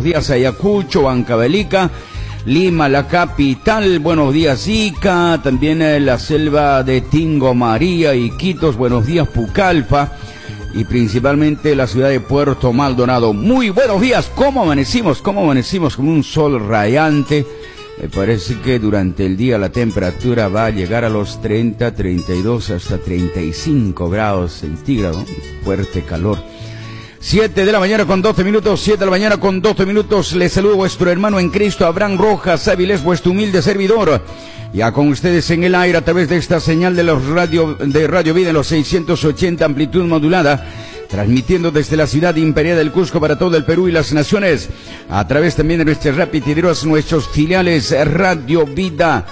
buenos días Ayacucho, Huancavelica, Lima, la capital, buenos días Ica, también la selva de Tingo, María, Iquitos, buenos días Pucallpa y principalmente la ciudad de Puerto Maldonado. Muy buenos días, ¿cómo amanecimos? Con un sol radiante. Me parece que durante el día la temperatura va a llegar a los 30, 32, hasta 35 grados centígrados, fuerte calor. 7 de la mañana con 12 minutos, 7 de la mañana con 12 minutos. Les saludo vuestro hermano en Cristo, Abraham Rojas Áviles, vuestro humilde servidor. Ya con ustedes en el aire a través de esta señal de Radio Vida en los 680 amplitud modulada, transmitiendo desde la ciudad imperial del Cusco para todo el Perú y las naciones, a través también de nuestras repetidoras, nuestros filiales Radio Vida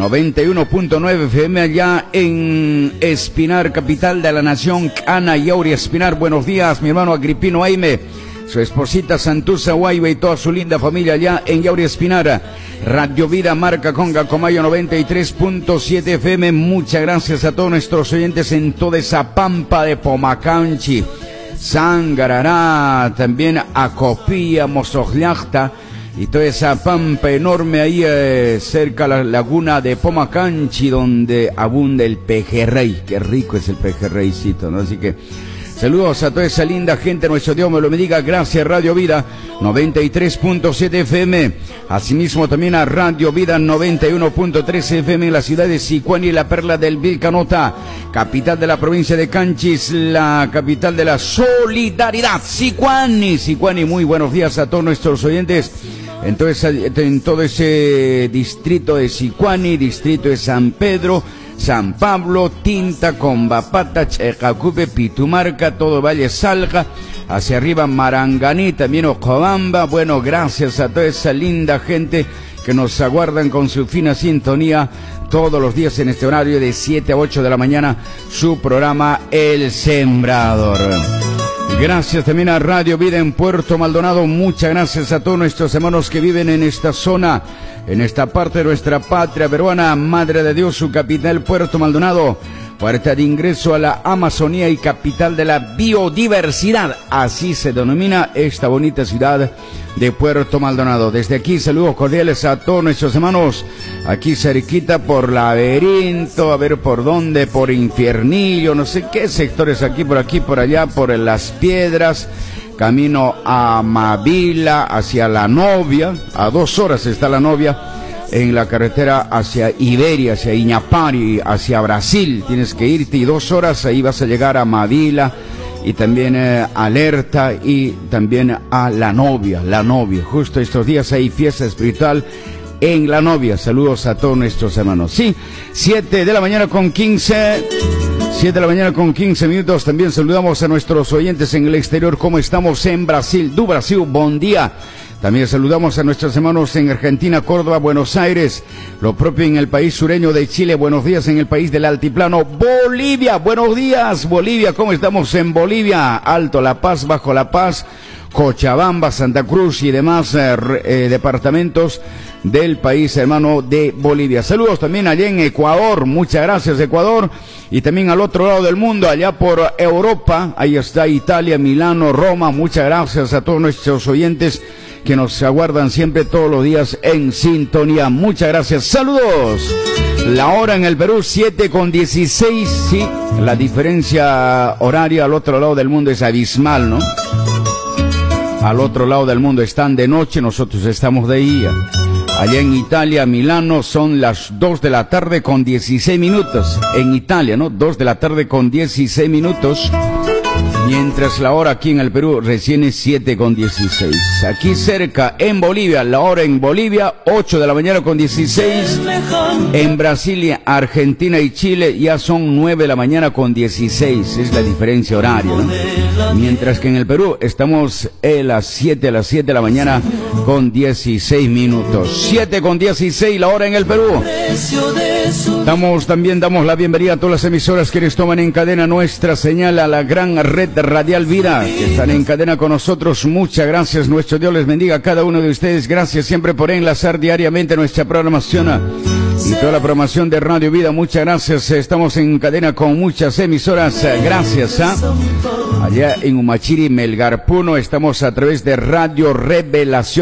91.9 FM allá en Espinar, capital de la nación, Ana Yauri Espinar. Buenos días, mi hermano Agripino Aime, su esposita Santuza Guayba y toda su linda familia allá en Yauri Espinar. Radio Vida Marca Conga Comayo 93.7 FM. Muchas gracias a todos nuestros oyentes en toda esa pampa de Pomacanchi, Sangarará, también Acopía, Mozoglacta y toda esa pampa enorme ahí cerca a la laguna de Pomacanchi, donde abunda el pejerrey. Qué rico es el pejerreycito, ¿no? Así que saludos a toda esa linda gente, nuestro Dios me lo bendiga. Gracias Radio Vida 93.7 FM, asimismo también a Radio Vida 91.3 FM en la ciudad de Sicuani, la perla del Vilcanota, capital de la provincia de Canchis, la capital de la solidaridad, Sicuani. Muy buenos días a todos nuestros oyentes en todo ese distrito de Sicuani, distrito de San Pedro, San Pablo, Tinta, Combapata, Checacupe, Pitumarca, todo Valle Salga, hacia arriba Maranganí, también Ocobamba. Bueno, gracias a toda esa linda gente que nos aguardan con su fina sintonía todos los días en este horario de 7 a 8 de la mañana, su programa El Sembrador. Gracias también a Radio Vida en Puerto Maldonado. Muchas gracias a todos nuestros hermanos que viven en esta zona, en esta parte de nuestra patria peruana, Madre de Dios, su capital Puerto Maldonado, puerta de ingreso a la Amazonía y capital de la biodiversidad. Así se denomina esta bonita ciudad de Puerto Maldonado. Desde aquí saludos cordiales a todos nuestros hermanos aquí cerquita por Laberinto, a ver por dónde, por Infiernillo, no sé qué sectores, aquí, por allá, por Las Piedras, camino a Mavila, hacia La Novia. A 2 horas está La Novia en la carretera hacia Iberia, hacia Iñapari, hacia Brasil. Tienes que irte y 2 horas, ahí vas a llegar a Mavila y también Alerta y también a La Novia. Justo estos días hay fiesta espiritual en La Novia. Saludos a todos nuestros hermanos. Sí, 7 de la mañana con 15 minutos. También saludamos a nuestros oyentes en el exterior. ¿Cómo estamos en Brasil? Do Brasil, buen día. También saludamos a nuestros hermanos en Argentina, Córdoba, Buenos Aires. Lo propio en el país sureño de Chile. Buenos días en el país del altiplano, Bolivia. Buenos días, Bolivia. ¿Cómo estamos en Bolivia? Alto La Paz, Bajo La Paz, Cochabamba, Santa Cruz y demás departamentos del país hermano de Bolivia. Saludos también allá en Ecuador. Muchas gracias, Ecuador. Y también al otro lado del mundo, allá por Europa. Ahí está Italia, Milano, Roma. Muchas gracias a todos nuestros oyentes que nos aguardan siempre todos los días en sintonía. Muchas gracias. Saludos. La hora en el Perú, 7:16. Sí, la diferencia horaria al otro lado del mundo es abismal, ¿no? Al otro lado del mundo están de noche, nosotros estamos de día. Allá en Italia, Milano, son las 2 de la tarde con 16 minutos. En Italia, ¿no? 2 de la tarde con 16 minutos. Mientras la hora aquí en el Perú recién es 7:16. Aquí cerca, en Bolivia, la hora en Bolivia, 8 de la mañana con 16. En Brasil, Argentina y Chile ya son 9 de la mañana con 16. Es la diferencia horaria, ¿no? Mientras que en el Perú estamos a las 7 de la mañana con 16 minutos. 7:16 la hora en el Perú. También damos la bienvenida a todas las emisoras que les toman en cadena nuestra señal a la gran red Radial Vida, que están en cadena con nosotros. Muchas gracias, nuestro Dios les bendiga a cada uno de ustedes. Gracias siempre por enlazar diariamente nuestra programación y toda la programación de Radio Vida. Muchas gracias, estamos en cadena con muchas emisoras. Gracias allá en Humachiri, Melgar, Puno, estamos a través de Radio Revelación